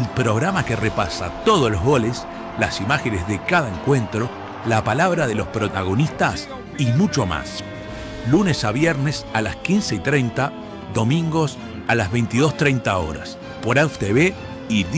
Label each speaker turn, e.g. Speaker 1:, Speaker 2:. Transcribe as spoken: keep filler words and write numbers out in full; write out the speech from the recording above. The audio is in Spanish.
Speaker 1: un programa que repasa todos los goles, las imágenes de cada encuentro, la palabra de los protagonistas y mucho más. Lunes a viernes a las quince y treinta, domingos a las veintidós treinta horas, por A U F T V y